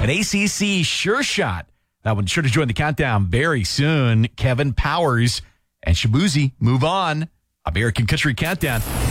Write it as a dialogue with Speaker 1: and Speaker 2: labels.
Speaker 1: An ACC sure shot. That one sure to join the countdown very soon. Kevin Powers and Shabuzi move on. American Country Countdown.